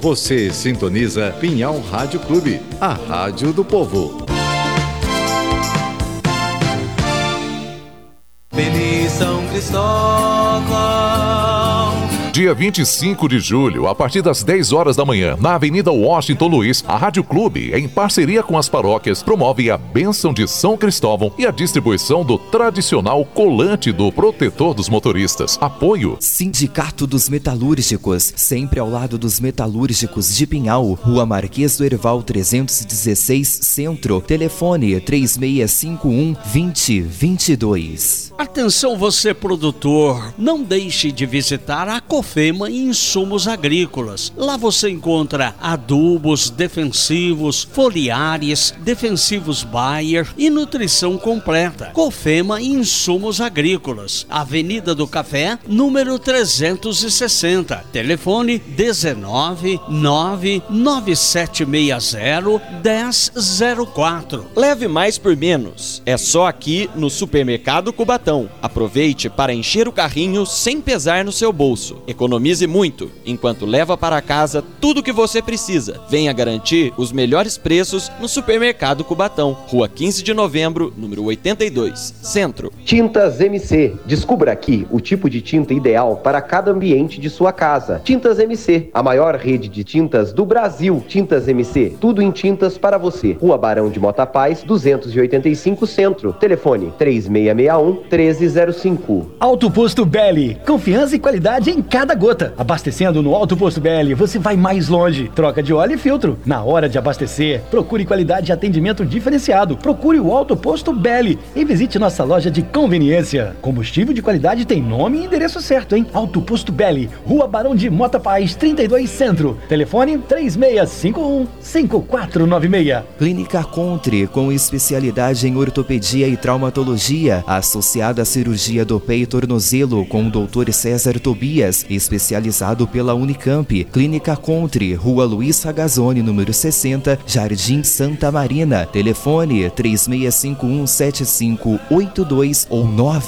Você sintoniza Pinhal Rádio Clube, a rádio do povo. Feliz São Cristóvão. Dia 25 de julho, a partir das 10 horas da manhã, na Avenida Washington Luiz, a Rádio Clube, em parceria com as paróquias, promove a bênção de São Cristóvão e a distribuição do tradicional colante do protetor dos motoristas. Apoio Sindicato dos Metalúrgicos, sempre ao lado dos metalúrgicos de Pinhal, Rua Marquês do Herval 316, Centro, telefone 3651-2022. Atenção você produtor, não deixe de visitar a Cofema Insumos Agrícolas. Lá você encontra adubos, defensivos, foliares, defensivos Bayer e nutrição completa. Cofema Insumos Agrícolas, Avenida do Café, número 360, telefone 1999760-1004. Leve mais por menos, é só aqui no Supermercado Cubatão. Aproveite para encher o carrinho sem pesar no seu bolso. Economize muito, enquanto leva para casa tudo o que você precisa. Venha garantir os melhores preços no Supermercado Cubatão, Rua 15 de Novembro, número 82, Centro. Tintas MC. Descubra aqui o tipo de tinta ideal para cada ambiente de sua casa. Tintas MC, a maior rede de tintas do Brasil. Tintas MC, tudo em tintas para você. Rua Barão de Mota Paz, 285, Centro. Telefone 3661-1305. Alto Posto Belli, confiança e qualidade em cada gota. Abastecendo no Alto Posto Belli, você vai mais longe. Troca de óleo e filtro. Na hora de abastecer, procure qualidade e atendimento diferenciado. Procure o Alto Posto Belli e visite nossa loja de conveniência. Combustível de qualidade tem nome e endereço certo, hein? Alto Posto Belli, Rua Barão de Mota Paz, 32, Centro. Telefone 3651-5496. Clínica Contre, com especialidade em ortopedia e traumatologia, associada à cirurgia do pé e tornozelo, com o Dr. César Tobias, especializado pela Unicamp. Clínica Contre, Rua Luiz Ragazzoni, número 60, Jardim Santa Marina. Telefone 3651-7582 ou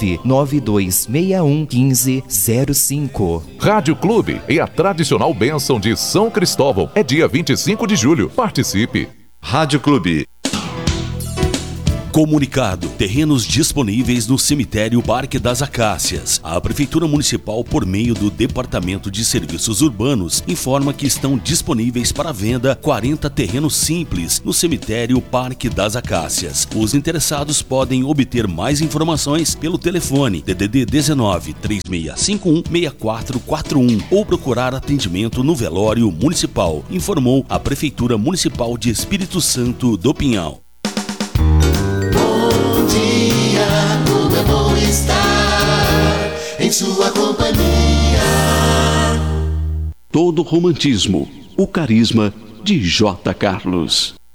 99261-1505. Rádio Clube e a tradicional bênção de São Cristóvão. É dia 25 de julho. Participe. Rádio Clube. Comunicado: terrenos disponíveis no cemitério Parque das Acácias. A Prefeitura Municipal, por meio do Departamento de Serviços Urbanos, informa que estão disponíveis para venda 40 terrenos simples no cemitério Parque das Acácias. Os interessados podem obter mais informações pelo telefone DDD 19 3651 6441 ou procurar atendimento no velório municipal, informou a Prefeitura Municipal de Espírito Santo do Pinhal. Como é bom estar em sua companhia. Todo romantismo, o carisma de J. Carlos.